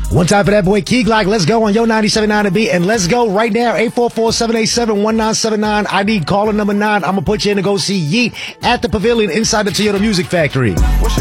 One time for that boy Key Glock. Let's go on Yo 97.9 The Beat. And let's go right now. 844-787-1979. I need caller number 9. I'm going to put you in to go see Yeet at the Pavilion inside the Toyota Music Factory.